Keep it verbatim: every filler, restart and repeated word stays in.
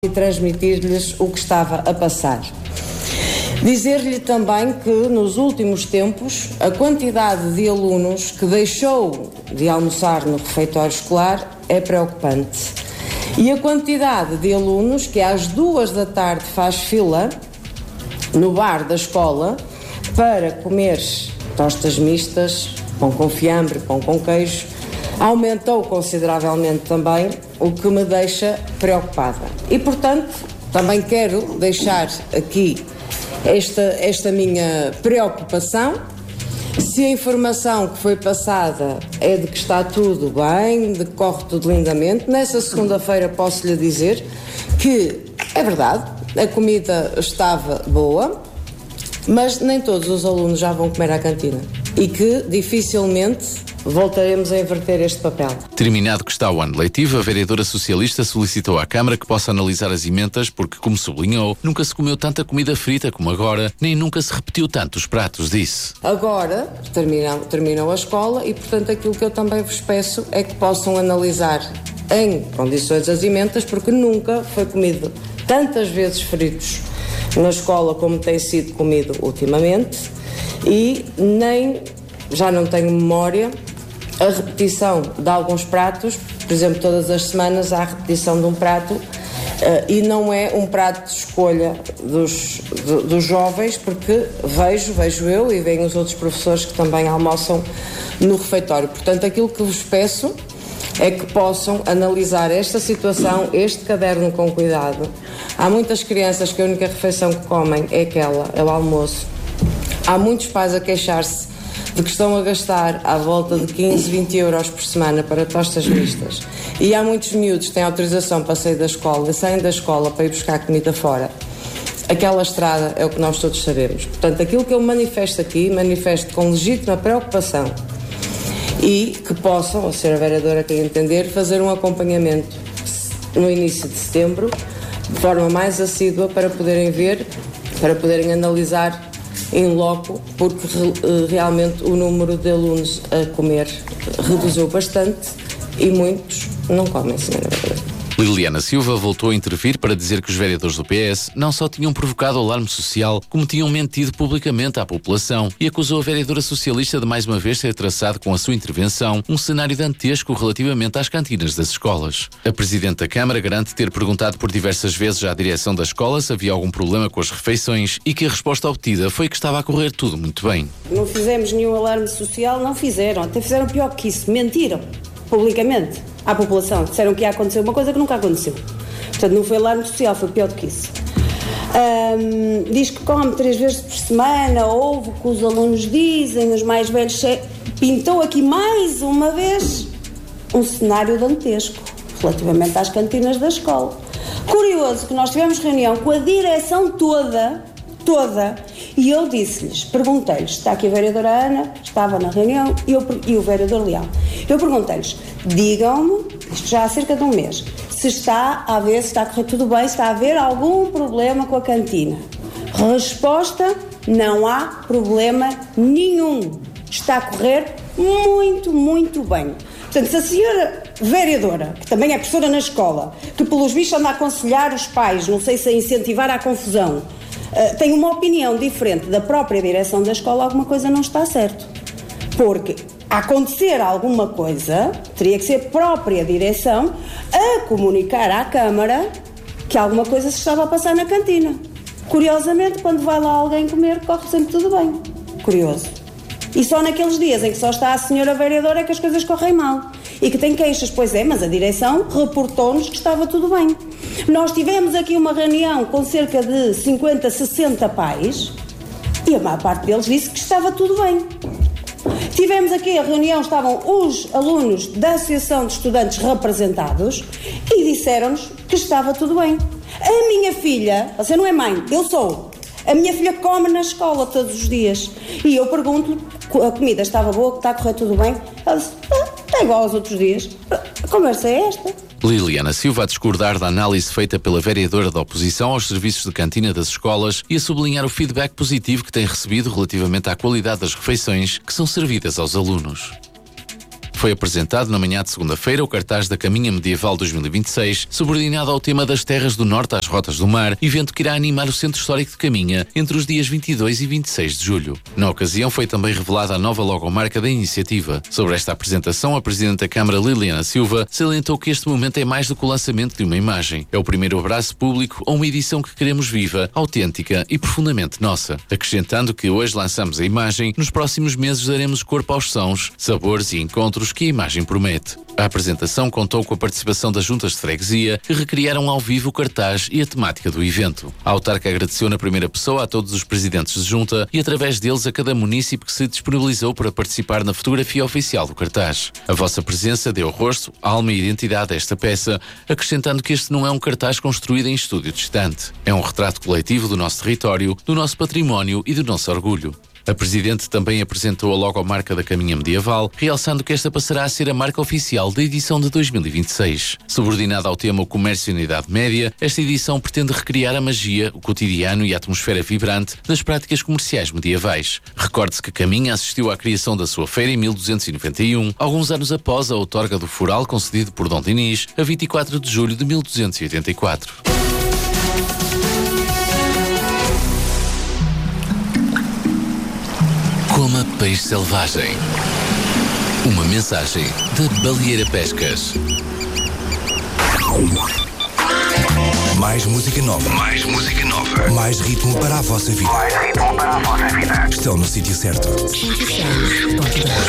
e transmitir-lhes o que estava a passar. Dizer-lhe também que, nos últimos tempos, a quantidade de alunos que deixou de almoçar no refeitório escolar é preocupante. E a quantidade de alunos que às duas da tarde faz fila no bar da escola para comer tostas mistas, pão com fiambre, pão com queijo, aumentou consideravelmente também, o que me deixa preocupada. E, portanto, também quero deixar aqui esta, esta minha preocupação. Se a informação que foi passada é de que está tudo bem, de que corre tudo lindamente, nessa segunda-feira posso-lhe dizer que é verdade, a comida estava boa, mas nem todos os alunos já vão comer à cantina e que dificilmente voltaremos a inverter este papel. Terminado que está o ano letivo, a vereadora socialista solicitou à Câmara que possa analisar as emendas porque, como sublinhou, nunca se comeu tanta comida frita como agora, nem nunca se repetiu tanto os pratos, disse. Agora terminou, terminou a escola e, portanto, aquilo que eu também vos peço é que possam analisar em condições as emendas, porque nunca foi comido tantas vezes fritos na escola como tem sido comido ultimamente e nem, já não tenho memória, a repetição de alguns pratos. Por exemplo, todas as semanas há a repetição de um prato uh, e não é um prato de escolha dos, do, dos jovens, porque vejo, vejo eu e vejo os outros professores que também almoçam no refeitório. Portanto, aquilo que vos peço é que possam analisar esta situação, este caderno com cuidado. Há muitas crianças que a única refeição que comem é aquela, é o almoço. Há muitos pais a queixar-se de que estão a gastar à volta de quinze, vinte euros por semana para tostas mistas. E há muitos miúdos que têm autorização para sair da escola e saem da escola para ir buscar comida fora. Aquela estrada é o que nós todos sabemos. Portanto, aquilo que eu manifesto aqui, manifesto com legítima preocupação e que possam, a senhora vereadora quer entender, fazer um acompanhamento no início de setembro, de forma mais assídua, para poderem ver, para poderem analisar em loco, porque realmente o número de alunos a comer reduziu bastante e muitos não comem, senhora vereadora. Liliana Silva voltou a intervir para dizer que os vereadores do P S não só tinham provocado alarme social, como tinham mentido publicamente à população e acusou a vereadora socialista de mais uma vez ter traçado com a sua intervenção um cenário dantesco relativamente às cantinas das escolas. A Presidente da Câmara garante ter perguntado por diversas vezes à direção da escola se havia algum problema com as refeições e que a resposta obtida foi que estava a correr tudo muito bem. Não fizemos nenhum alarme social, não fizeram, até fizeram pior que isso, mentiram publicamente à população, disseram que ia acontecer uma coisa que nunca aconteceu. Portanto, não foi alarme social, foi pior do que isso. Um, diz que come três vezes por semana, ouve o que os alunos dizem, os mais velhos. Pintou aqui mais uma vez um cenário dantesco relativamente às cantinas da escola. Curioso que nós tivemos reunião com a direção toda, toda, e eu disse-lhes, perguntei-lhes, está aqui a vereadora Ana, estava na reunião, e, eu, e o vereador Leal. Eu perguntei-lhes, digam-me, isto já há cerca de um mês, se está a ver, se está a correr tudo bem, se está a haver algum problema com a cantina. Resposta, não há problema nenhum. Está a correr muito, muito bem. Portanto, se a senhora vereadora, que também é professora na escola, que pelos bichos anda a aconselhar os pais, não sei se a incentivar à confusão, uh, tem uma opinião diferente da própria direção da escola, alguma coisa não está certo. Porque a acontecer alguma coisa, teria que ser a própria direção a comunicar à Câmara que alguma coisa se estava a passar na cantina. Curiosamente, quando vai lá alguém comer, corre sempre tudo bem. Curioso. E só naqueles dias em que só está a senhora vereadora é que as coisas correm mal. E que tem queixas, pois é, mas a direção reportou-nos que estava tudo bem. Nós tivemos aqui uma reunião com cerca de cinquenta, sessenta pais e a maior parte deles disse que estava tudo bem. Tivemos aqui a reunião, estavam os alunos da Associação de Estudantes representados e disseram-nos que estava tudo bem. A minha filha, você não é mãe, eu sou. A minha filha come na escola todos os dias. E eu pergunto-lhe, a comida estava boa, que está a correr tudo bem? Ela disse, ah, está igual aos outros dias. A conversa é esta. Liliana Silva a discordar da análise feita pela vereadora da oposição aos serviços de cantina das escolas e a sublinhar o feedback positivo que tem recebido relativamente à qualidade das refeições que são servidas aos alunos. Foi apresentado na manhã de segunda-feira o cartaz da Caminha Medieval dois mil e vinte e seis, subordinado ao tema das terras do norte às rotas do mar, evento que irá animar o Centro Histórico de Caminha entre os dias vinte e dois e vinte e seis de julho. Na ocasião foi também revelada a nova logomarca da iniciativa. Sobre esta apresentação, a Presidente da Câmara, Liliana Silva, salientou que este momento é mais do que o lançamento de uma imagem. É o primeiro abraço público a uma edição que queremos viva, autêntica e profundamente nossa. Acrescentando que hoje lançamos a imagem, nos próximos meses daremos corpo aos sons, sabores e encontros que a imagem promete. A apresentação contou com a participação das juntas de freguesia, que recriaram ao vivo o cartaz e a temática do evento. A autarca agradeceu na primeira pessoa a todos os presidentes de junta e através deles a cada munícipe que se disponibilizou para participar na fotografia oficial do cartaz. A vossa presença deu rosto, alma e identidade a esta peça, acrescentando que este não é um cartaz construído em estúdio distante. É um retrato coletivo do nosso território, do nosso património e do nosso orgulho. A Presidente também apresentou a logomarca da Caminha Medieval, realçando que esta passará a ser a marca oficial da edição de dois mil e vinte e seis. Subordinada ao tema O Comércio na Idade Média, esta edição pretende recriar a magia, o cotidiano e a atmosfera vibrante das práticas comerciais medievais. Recorde-se que Caminha assistiu à criação da sua feira em mil duzentos e noventa e um, alguns anos após a outorga do Foral concedido por Dom Dinis, a vinte e quatro de julho de mil duzentos e oitenta e quatro. Coma peixe selvagem. Uma mensagem da Baleeira Pescas. Mais música nova. Mais música nova. Mais ritmo para a vossa vida. Mais ritmo para a vossa vida. Estão no sítio certo. cento e seis ponto dois.